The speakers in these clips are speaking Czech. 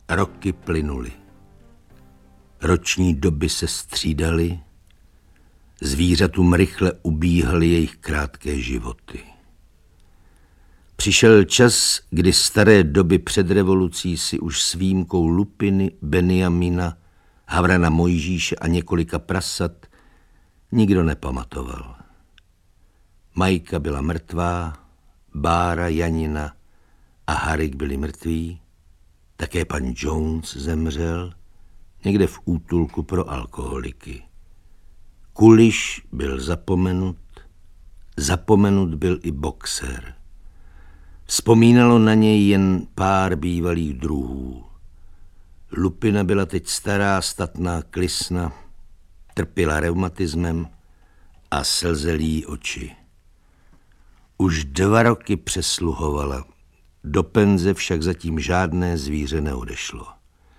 Roky plynuly. Roční doby se střídaly, zvířatům rychle ubíhaly jejich krátké životy. Přišel čas, kdy staré doby před revolucí si už s výjimkou Lupiny, Benjamina, Havrana Mojžíše a několika prasat nikdo nepamatoval. Majka byla mrtvá, Bára, Janina a Harik byli mrtví, také pan Jones zemřel, někde v útulku pro alkoholiky. Kuliš byl zapomenut byl i boxer. Vzpomínalo na něj jen pár bývalých druhů. Lupina byla teď stará, statná klisna, trpěla reumatismem a slzely jí oči. Už 2 roky přesluhovala, do penze však zatím žádné zvíře neodešlo.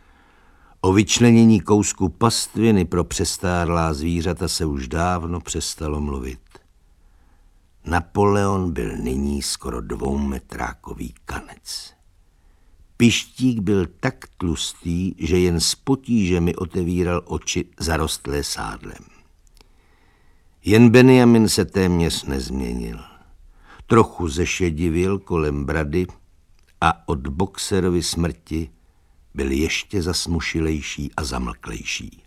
O vyčlenění kousku pastviny pro přestárlá zvířata se už dávno přestalo mluvit. Napoleon byl nyní skoro 2metrákový kanec. Pištík byl tak tlustý, že jen s potížemi otevíral oči zarostlé sádlem. Jen Benjamin se téměř nezměnil. Trochu zešedivil kolem brady a od boxerovy smrti byl ještě zasmušilejší a zamlklejší.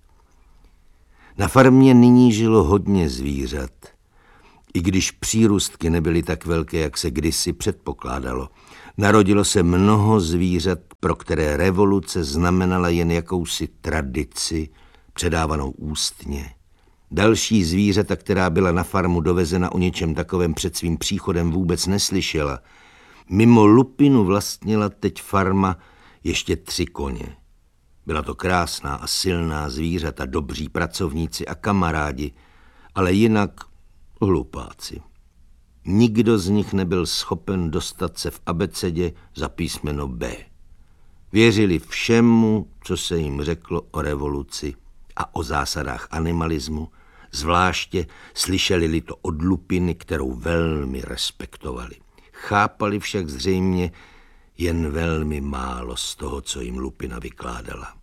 Na farmě nyní žilo hodně zvířat, i když přírůstky nebyly tak velké, jak se kdysi předpokládalo. Narodilo se mnoho zvířat, pro které revoluce znamenala jen jakousi tradici, předávanou ústně. Další zvířata, která byla na farmu dovezena, o něčem takovém před svým příchodem vůbec neslyšela. Mimo Lupinu vlastnila teď farma ještě 3 koně. Byla to krásná a silná zvířata, dobří pracovníci a kamarádi, ale jinak hlupáci. Nikdo z nich nebyl schopen dostat se v abecedě za písmeno B. Věřili všemu, co se jim řeklo o revoluci a o zásadách animalismu, zvláště slyšeli-li to od Lupiny, kterou velmi respektovali. Chápali však zřejmě jen velmi málo z toho, co jim Lupina vykládala.